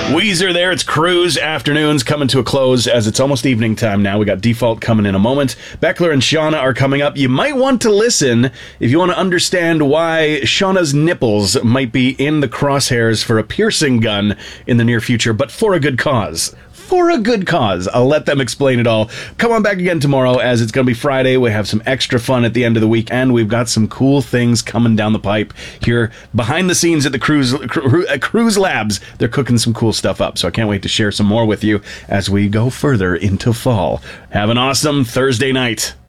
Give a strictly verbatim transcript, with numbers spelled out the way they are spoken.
Weezer there. It's Cruise Afternoons coming to a close as it's almost evening time now. We got Default coming in a moment. Beckler and Shauna are coming up. You might want to listen if you want to understand why Shauna's nipples might be in the crosshairs for a piercing gun in the near future, but for a good cause. For a good cause. I'll let them explain it all. Come on back again tomorrow as it's going to be Friday. We have some extra fun at the end of the week, and we've got some cool things coming down the pipe here behind the scenes at the Cruise, Cru- Cruise Labs. They're cooking some cool stuff up, so I can't wait to share some more with you as we go further into fall. Have an awesome Thursday night.